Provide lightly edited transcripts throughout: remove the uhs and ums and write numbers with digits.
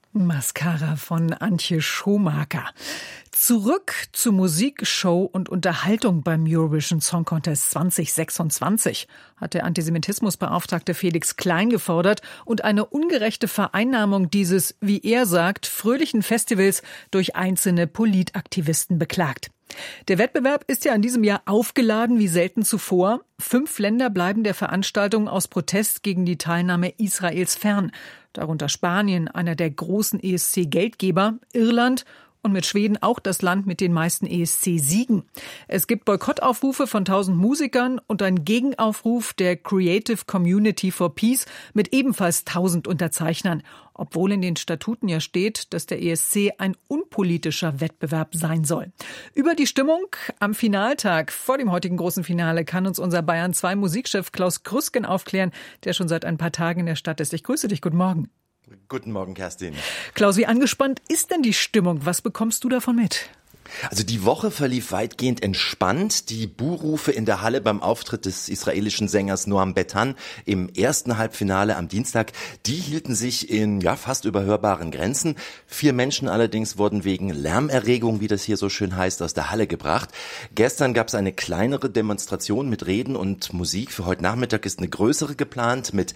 Mascara von Antje Schomaker. Zurück zu Musik, Show und Unterhaltung beim Eurovision Song Contest 2026 hat der Antisemitismusbeauftragte Felix Klein gefordert und eine ungerechte Vereinnahmung dieses, wie er sagt, fröhlichen Festivals durch einzelne Politaktivisten beklagt. Der Wettbewerb ist ja in diesem Jahr aufgeladen wie selten zuvor. 5 Länder bleiben der Veranstaltung aus Protest gegen die Teilnahme Israels fern. Darunter Spanien, einer der großen ESC-Geldgeber, Irland und mit Schweden auch das Land mit den meisten ESC-Siegen. Es gibt Boykottaufrufe von 1000 Musikern und einen Gegenaufruf der Creative Community for Peace mit ebenfalls 1000 Unterzeichnern. Obwohl in den Statuten ja steht, dass der ESC ein unpolitischer Wettbewerb sein soll. Über die Stimmung am Finaltag vor dem heutigen großen Finale kann uns unser Bayern 2 Musikchef Klaus Krüsken aufklären, der schon seit ein paar Tagen in der Stadt ist. Ich grüße dich, guten Morgen. Guten Morgen, Kerstin. Klaus, wie angespannt ist denn die Stimmung? Was bekommst du davon mit? Also die Woche verlief weitgehend entspannt. Die Buhrufe in der Halle beim Auftritt des israelischen Sängers Noam Betan im ersten Halbfinale am Dienstag, die hielten sich in fast überhörbaren Grenzen. 4 Menschen allerdings wurden wegen Lärmerregung, wie das hier so schön heißt, aus der Halle gebracht. Gestern gab es eine kleinere Demonstration mit Reden und Musik. Für heute Nachmittag ist eine größere geplant mit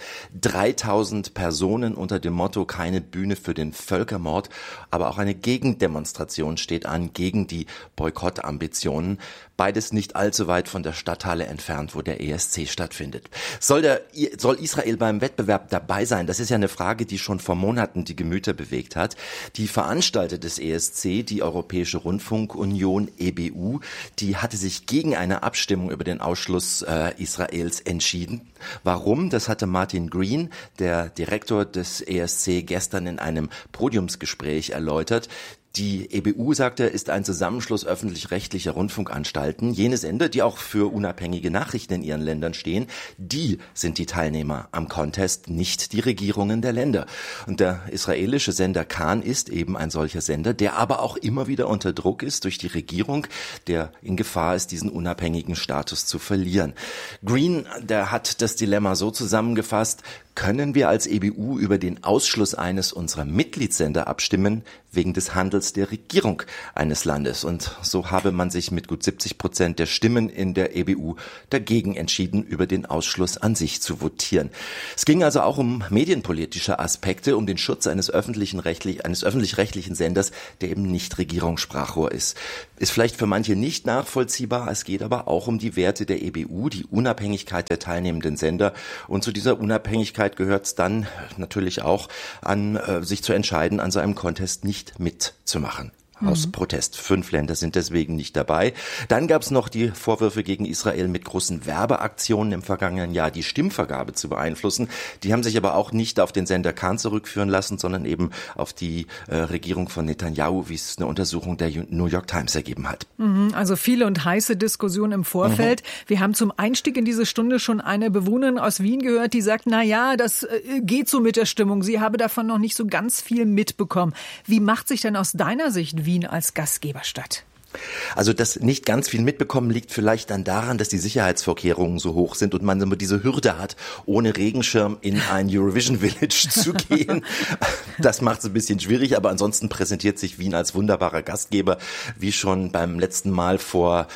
3000 Personen unter dem Motto "Keine Bühne für den Völkermord". Aber auch eine Gegendemonstration steht an gegen die Boykottambitionen. Beides nicht allzu weit von der Stadthalle entfernt, wo der ESC stattfindet. Soll Israel beim Wettbewerb dabei sein? Das ist ja eine Frage, die schon vor Monaten die Gemüter bewegt hat. Die Veranstalter des ESC, die Europäische Rundfunkunion EBU, die hatte sich gegen eine Abstimmung über den Ausschluss Israels entschieden. Warum? Das hatte Martin Green, der Direktor des ESC, gestern in einem Podiumsgespräch erläutert. Die EBU, sagt er, ist ein Zusammenschluss öffentlich-rechtlicher Rundfunkanstalten. Jene Sender, die auch für unabhängige Nachrichten in ihren Ländern stehen, die sind die Teilnehmer am Contest, nicht die Regierungen der Länder. Und der israelische Sender Kan ist eben ein solcher Sender, der aber auch immer wieder unter Druck ist durch die Regierung, der in Gefahr ist, diesen unabhängigen Status zu verlieren. Green, der hat das Dilemma so zusammengefasst: Können wir als EBU über den Ausschluss eines unserer Mitgliedssender abstimmen, wegen des Handels der Regierung eines Landes? Und so habe man sich mit gut 70% der Stimmen in der EBU dagegen entschieden, über den Ausschluss an sich zu votieren. Es ging also auch um medienpolitische Aspekte, um den Schutz eines öffentlich-rechtlichen Senders, der eben nicht Regierungssprachrohr ist. Ist vielleicht für manche nicht nachvollziehbar, es geht aber auch um die Werte der EBU, die Unabhängigkeit der teilnehmenden Sender. Und zu dieser Unabhängigkeit gehört es dann natürlich auch an, sich zu entscheiden, an so einem Contest nicht mitzumachen. Aus Protest. 5 Länder sind deswegen nicht dabei. Dann gab es noch die Vorwürfe gegen Israel, mit großen Werbeaktionen im vergangenen Jahr die Stimmvergabe zu beeinflussen. Die haben sich aber auch nicht auf den Sender Kan zurückführen lassen, sondern eben auf die Regierung von Netanyahu, wie es eine Untersuchung der New York Times ergeben hat. Also viele und heiße Diskussionen im Vorfeld. Wir haben zum Einstieg in diese Stunde schon eine Bewohnerin aus Wien gehört, die sagt, das geht so mit der Stimmung. Sie habe davon noch nicht so ganz viel mitbekommen. Wie macht sich denn aus deiner Sicht Wien als Gastgeberstadt? Also das nicht ganz viel mitbekommen liegt vielleicht dann daran, dass die Sicherheitsvorkehrungen so hoch sind und man immer diese Hürde hat, ohne Regenschirm in ein Eurovision Village zu gehen. Das macht es ein bisschen schwierig, aber ansonsten präsentiert sich Wien als wunderbarer Gastgeber, wie schon beim letzten Mal vor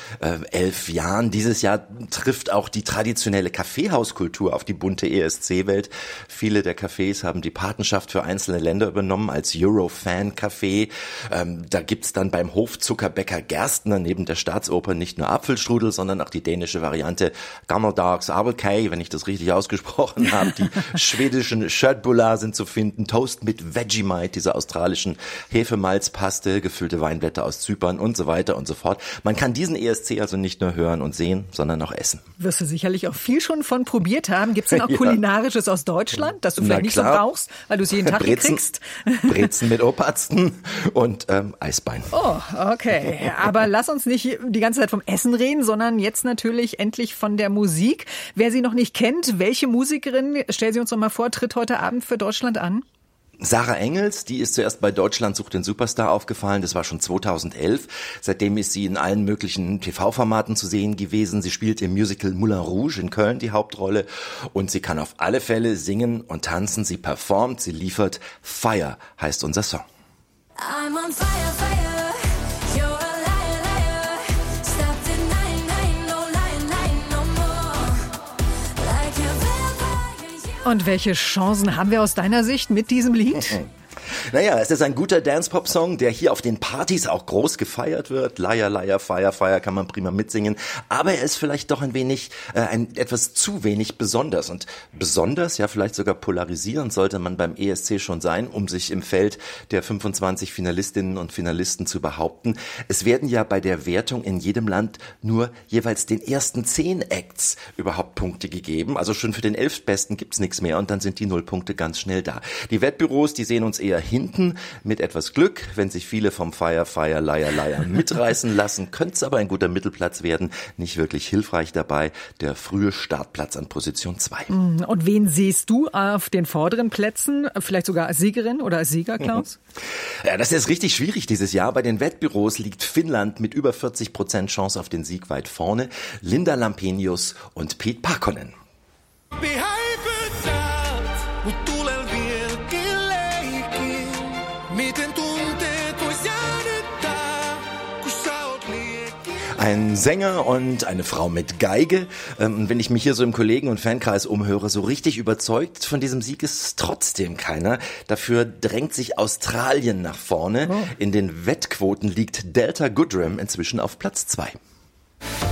11 Jahren. Dieses Jahr trifft auch die traditionelle Kaffeehauskultur auf die bunte ESC-Welt. Viele der Cafés haben die Patenschaft für einzelne Länder übernommen als Eurofan-Café. Da gibt's dann beim Hofzuckerbäcker Gerstner neben der Staatsoper nicht nur Apfelstrudel, sondern auch die dänische Variante Gammeldags Abelkei, wenn ich das richtig ausgesprochen habe. Die schwedischen Köttbullar sind zu finden, Toast mit Vegemite, dieser australischen Hefemalzpaste, gefüllte Weinblätter aus Zypern und so weiter und so fort. Man kann diesen ESC also nicht nur hören und sehen, sondern auch essen. Wirst du sicherlich auch viel schon von probiert haben. Gibt es denn auch Kulinarisches aus Deutschland, das du vielleicht nicht so brauchst, weil du es jeden Tag kriegst? Brezen mit Opatzen und Eisbein. Oh, okay. Aber lass uns nicht die ganze Zeit vom Essen reden, sondern jetzt natürlich endlich von der Musik. Wer sie noch nicht kennt, welche Musikerin, stell sie uns doch mal vor, tritt heute Abend für Deutschland an? Sarah Engels, die ist zuerst bei Deutschland sucht den Superstar aufgefallen, das war schon 2011. Seitdem ist sie in allen möglichen TV-Formaten zu sehen gewesen. Sie spielt im Musical Moulin Rouge in Köln die Hauptrolle und sie kann auf alle Fälle singen und tanzen. Sie performt, sie liefert. Fire heißt unser Song. I'm on fire, fire. You're a liar, liar. Stop denying, lying, no lying, lying no more. Like a vampire, Und welche Chancen haben wir aus deiner Sicht mit diesem Lied? Naja, es ist ein guter Dance-Pop-Song, der hier auf den Partys auch groß gefeiert wird. Liar, Liar, Fire, Fire kann man prima mitsingen. Aber er ist vielleicht doch ein wenig, etwas zu wenig besonders. Und besonders, ja vielleicht sogar polarisierend sollte man beim ESC schon sein, um sich im Feld der 25 Finalistinnen und Finalisten zu behaupten. Es werden ja bei der Wertung in jedem Land nur jeweils den ersten 10 Acts überhaupt Punkte gegeben. Also schon für den 11. Besten gibt's nichts mehr und dann sind die 0 Punkte ganz schnell da. Die Wettbüros, die sehen uns eher hinten. Mit etwas Glück, wenn sich viele vom Fire, Fire, Liar, Liar mitreißen lassen, könnte es aber ein guter Mittelplatz werden. Nicht wirklich hilfreich dabei, der frühe Startplatz an Position 2. Und wen siehst du auf den vorderen Plätzen? Vielleicht sogar als Siegerin oder als Sieger, Klaus? Ja, das ist richtig schwierig dieses Jahr. Bei den Wettbüros liegt Finnland mit über 40% Chance auf den Sieg weit vorne. Linda Lampenius und Pete Parkkonen. Ein Sänger und eine Frau mit Geige. Wenn ich mich hier so im Kollegen- und Fankreis umhöre, so richtig überzeugt von diesem Sieg ist trotzdem keiner. Dafür drängt sich Australien nach vorne. In den Wettquoten liegt Delta Goodrem inzwischen auf Platz 2.